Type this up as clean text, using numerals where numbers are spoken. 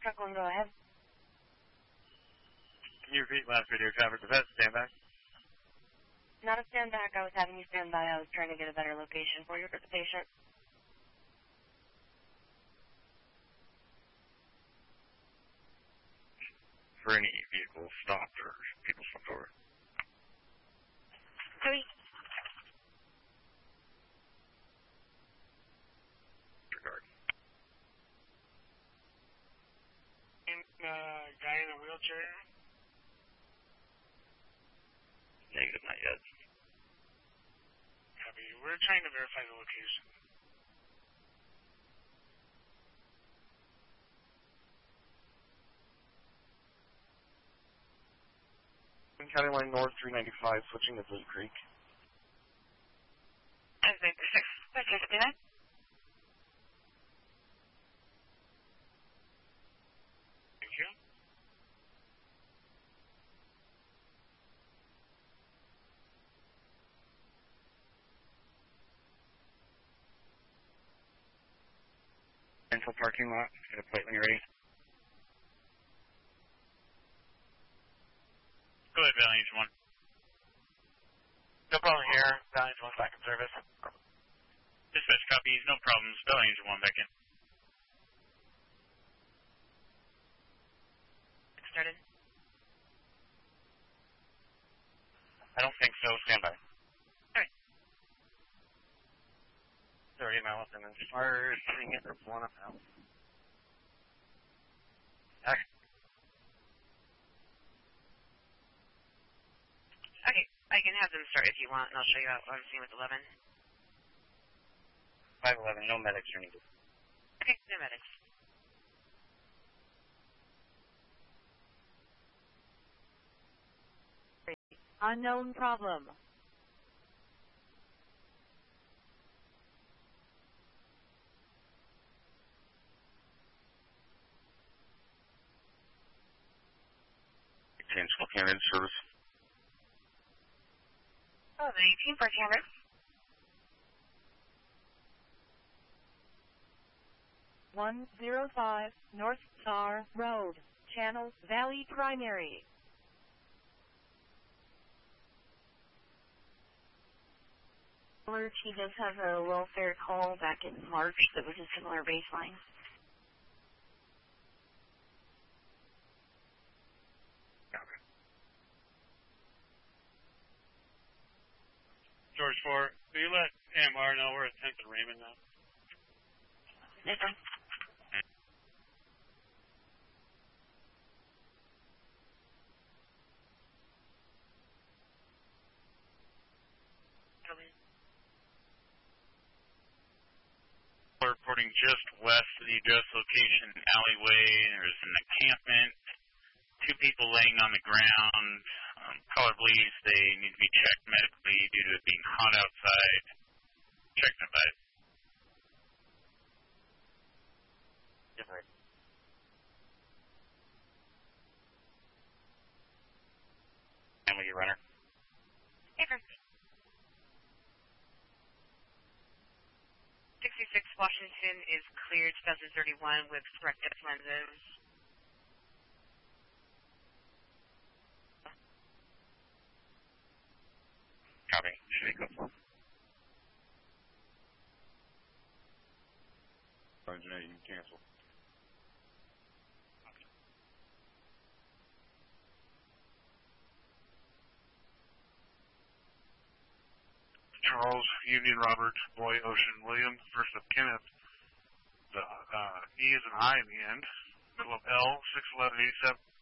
Truck 1, go ahead. Can you repeat last video traffic? Was that stand back? Not a stand back. I was having you stand by. I was trying to get a better location for you for the patient. For any vehicle stopped or people stopped over. 3. Regard. Guy in a wheelchair? Negative, not yet. Copy. We're trying to verify the location. County Line North 395, switching to Blue Creek. Thank you. Central parking lot. Get a plate when you're ready. Go ahead, Valiant 1. No problem here. Valiant 1 back in service. Dispatch copies, no problems. Valiant 1 back in. Started. I don't think so. Stand by. Alright. 30 miles and then start putting it or blowing up now. Action. Okay, I can have them start if you want, and I'll show you what I'm seeing with 11. 511, no medics are needed. Okay, no medics. Unknown problem. Change Canada service. Oh, the 18 for Canada. (105) North Star Road, Channel Valley Primary. She does have a welfare call back in March that was a similar baseline. Okay. George 4, will you let AMR know we're at 10th and Raymond now? Yes, sir. We're reporting just west of the address location alleyway. There's an encampment. 2 people laying on the ground. Color bleeds. They need to be checked medically due to it being hot outside. Check them by. Different. And with your runner. Hey, sir. 66 Washington is cleared 2031 with corrective lenses. Copy. Should be good. Engineer, you can cancel. Charles, Union, Robert, Boy, Ocean, William, first of Kenneth. The E is an I in the end. Middle of L, 61187.